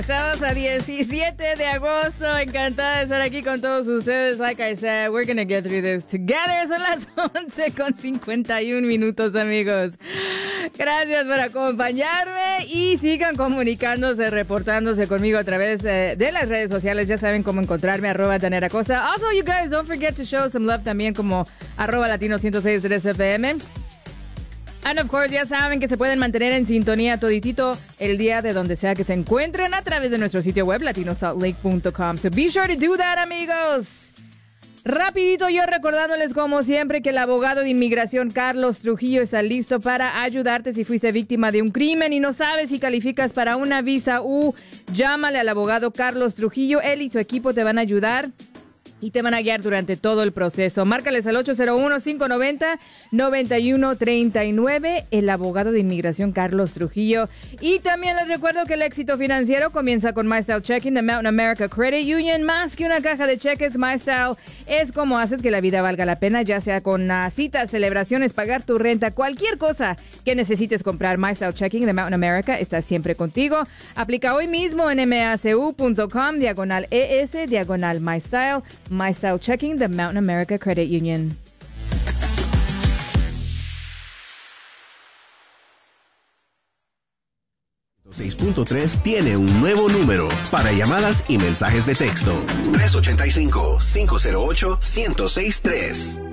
Estamos a 17 de agosto, encantada de estar aquí con todos ustedes. Like I said, we're gonna get through this together. Son las 11:51, amigos. Gracias por acompañarme y sigan comunicándose, reportándose conmigo a través de las redes sociales. Ya saben cómo encontrarme, @TaneraCosta. Also, you guys, don't forget to show some love también como @Latino1063FM. And of course, ya saben que se pueden mantener en sintonía toditito el día de donde sea que se encuentren a través de nuestro sitio web, latinosaltlake.com. So be sure to do that, amigos. Rapidito yo recordándoles como siempre que el abogado de inmigración Carlos Trujillo está listo para ayudarte si fuiste víctima de un crimen y no sabes si calificas para una visa U. Llámale al abogado Carlos Trujillo, él y su equipo te van a ayudar y te van a guiar durante todo el proceso. Márcales al 801-590-9139, el abogado de inmigración Carlos Trujillo. Y también les recuerdo que el éxito financiero comienza con MyStyle Checking de Mountain America Credit Union. Más que una caja de cheques, MyStyle es como haces que la vida valga la pena, ya sea con citas, celebraciones, pagar tu renta, cualquier cosa que necesites comprar. MyStyle Checking de Mountain America está siempre contigo. Aplica hoy mismo en macu.com/ES/MyStyle. MyStyle Checking de Mountain America Credit Union. .6.3 tiene un nuevo número para llamadas y mensajes de texto. 385-508-1063.